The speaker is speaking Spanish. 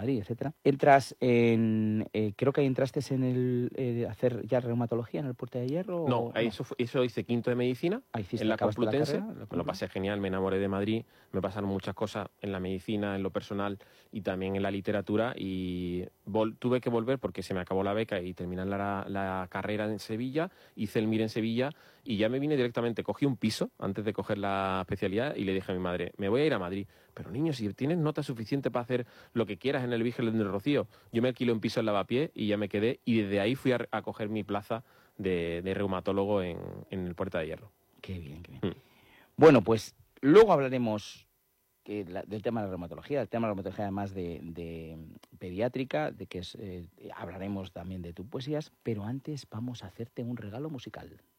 Madrid, etcétera. Entras en... creo que ahí entraste en el hacer ya reumatología en el Puerta de Hierro. No, eso hice quinto de medicina en la Complutense. Me lo pasé genial, me enamoré de Madrid, me pasaron muchas cosas en la medicina, en lo personal y también en la literatura, y tuve que volver porque se me acabó la beca y terminé la carrera en Sevilla, hice el MIR en Sevilla y ya me vine directamente, cogí un piso antes de coger la especialidad y le dije a mi madre, me voy a ir a Madrid. Pero niño, si tienes nota suficiente para hacer lo que quieras en el Virgen del Rocío. Yo me alquilé un piso en Lavapiés y ya me quedé, y desde ahí fui a coger mi plaza de reumatólogo en el Puerta de Hierro. Qué bien, qué bien. Bueno, pues luego hablaremos del tema de la reumatología, además de pediátrica, de que hablaremos también de tus poesías, pero antes vamos a hacerte un regalo musical.